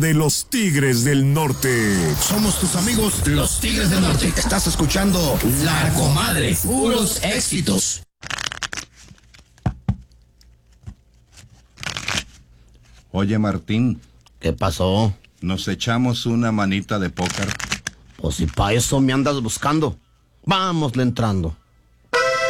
de los Tigres del Norte. Somos tus amigos, los Tigres del Norte. Estás escuchando La Comadre, puros éxitos. Oye, Martín. ¿Qué pasó? ¿Nos echamos una manita de póker? Pues si pa' eso me andas buscando. Vámosle entrando.